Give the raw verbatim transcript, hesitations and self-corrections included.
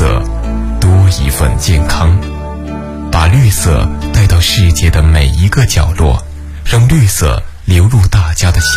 色，多一份健康。把绿色带到世界的每一个角落，让绿色流入大家的心。